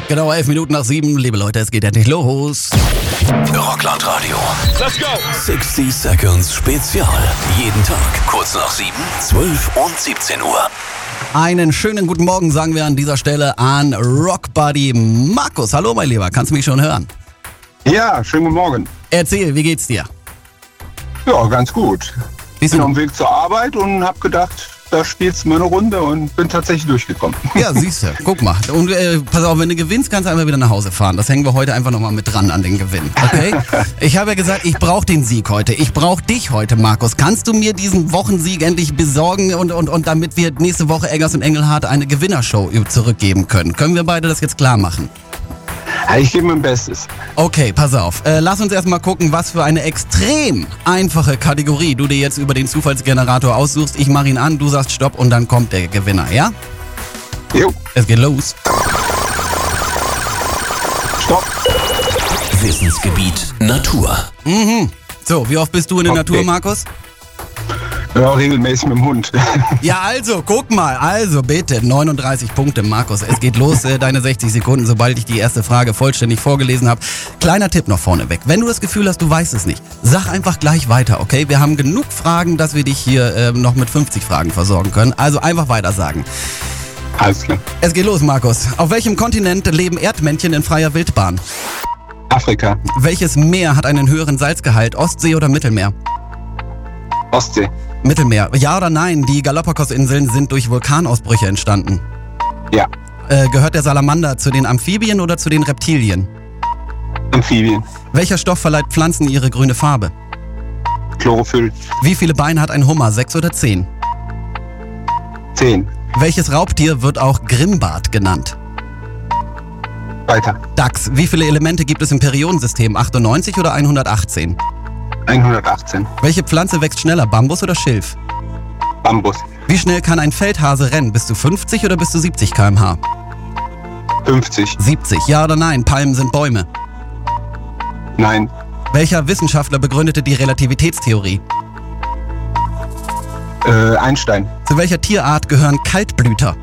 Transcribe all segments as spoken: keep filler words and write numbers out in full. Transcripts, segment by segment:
Genau, elf Minuten nach sieben. Liebe Leute, es geht endlich los. Rockland Radio. Let's go. sixty Seconds Spezial. Jeden Tag kurz nach sieben, zwölf und siebzehn Uhr. Einen schönen guten Morgen sagen wir an dieser Stelle an Rockbuddy Markus. Hallo, mein Lieber, kannst du mich schon hören? Ja, schönen guten Morgen. Erzähl, wie geht's dir? Ja, ganz gut. Ich Siehst bin du? auf dem Weg zur Arbeit und hab gedacht, da spielst du mal eine Runde und bin tatsächlich durchgekommen. Ja, siehst du, guck mal. Und äh, pass auf, wenn du gewinnst, kannst du einfach wieder nach Hause fahren. Das hängen wir heute einfach nochmal mit dran an den Gewinn, okay? Ich habe ja gesagt, ich brauche den Sieg heute. Ich brauche dich heute, Markus. Kannst du mir diesen Wochensieg endlich besorgen und, und, und damit wir nächste Woche Eggers und Engelhardt eine Gewinnershow zurückgeben können? Können wir beide das jetzt klar machen? Ja, ich gebe mein Bestes. Okay, pass auf. Äh, lass uns erstmal gucken, was für eine extrem einfache Kategorie du dir jetzt über den Zufallsgenerator aussuchst. Ich mache ihn an, du sagst Stopp und dann kommt der Gewinner, ja? Jo. Es geht los. Stopp. Wissensgebiet Natur. Mhm. So, wie oft bist du in der Okay. Natur, Markus? Ja, regelmäßig mit dem Hund. Ja, also, guck mal. Also, bitte, neununddreißig Punkte, Markus. Es geht los, äh, deine sechzig Sekunden, sobald ich die erste Frage vollständig vorgelesen habe. Kleiner Tipp noch vorneweg. Wenn du das Gefühl hast, du weißt es nicht, sag einfach gleich weiter, okay? Wir haben genug Fragen, dass wir dich hier äh, noch mit fünfzig Fragen versorgen können. Also einfach weiter sagen. Alles klar. Es geht los, Markus. Auf welchem Kontinent leben Erdmännchen in freier Wildbahn? Afrika. Welches Meer hat einen höheren Salzgehalt? Ostsee oder Mittelmeer? Ostsee. Mittelmeer. Ja oder nein? Die Galapagos-Inseln sind durch Vulkanausbrüche entstanden. Ja. Äh, gehört der Salamander zu den Amphibien oder zu den Reptilien? Amphibien. Welcher Stoff verleiht Pflanzen ihre grüne Farbe? Chlorophyll. Wie viele Beine hat ein Hummer? Sechs oder zehn? Zehn. Welches Raubtier wird auch Grimbart genannt? Weiter. Dachs. Wie viele Elemente gibt es im Periodensystem? achtundneunzig oder hundertachtzehn? hundertachtzehn. Welche Pflanze wächst schneller? Bambus oder Schilf? Bambus. Wie schnell kann ein Feldhase rennen? Bis zu fünfzig oder bis zu siebzig Kilometer pro Stunde? fünfzig. siebzig. Ja oder nein? Palmen sind Bäume. Nein. Welcher Wissenschaftler begründete die Relativitätstheorie? Äh, Einstein. Zu welcher Tierart gehören Kaltblüter?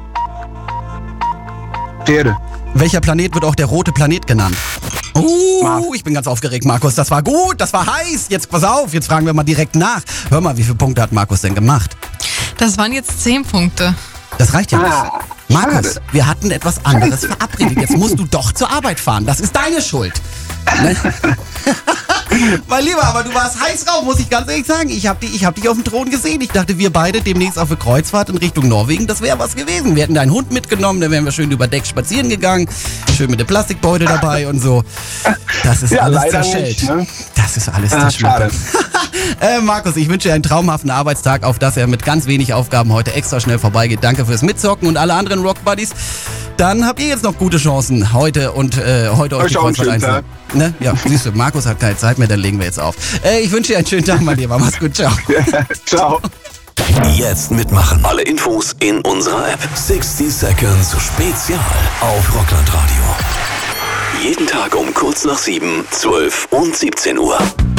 Pferde. Welcher Planet wird auch der rote Planet genannt? Mars. Uh, ich bin ganz aufgeregt, Markus. Das war gut, das war heiß. Jetzt pass auf, jetzt fragen wir mal direkt nach. Hör mal, wie viele Punkte hat Markus denn gemacht? Das waren jetzt zehn Punkte. Das reicht ja nicht. Ah, Markus, schade. wir hatten etwas anderes verabredet. Jetzt musst du doch zur Arbeit fahren. Das ist deine Schuld. Ne? Mein Lieber, aber du warst heiß drauf, muss ich ganz ehrlich sagen. Ich habe dich, ich hab dich auf dem Thron gesehen. Ich dachte, wir beide demnächst auf eine Kreuzfahrt in Richtung Norwegen, das wäre was gewesen. Wir hätten deinen Hund mitgenommen, dann wären wir schön über Deck spazieren gegangen. Schön mit dem Plastikbeutel dabei und so. Das ist Ja, alles leider zerschellt. nicht, ne? Das ist alles Ah, zerschmettert. schade. äh, Markus, ich wünsche dir einen traumhaften Arbeitstag, auf dass er mit ganz wenig Aufgaben heute extra schnell vorbeigeht. Danke fürs Mitzocken und alle anderen Rockbuddies. Dann habt ihr jetzt noch gute Chancen heute und äh, heute euch die Euch auch einen Kreuzfahrt schönen einzunehmen. Ne? Ja, siehst du, Markus hat keine Zeit mehr, dann legen wir jetzt auf. Äh, ich wünsche dir einen schönen Tag, mein Lieber. Mach's gut, ciao. Ciao. Jetzt mitmachen. Alle Infos in unserer App. sixty Seconds Spezial auf Rockland Radio. Jeden Tag um kurz nach sieben, zwölf und siebzehn Uhr.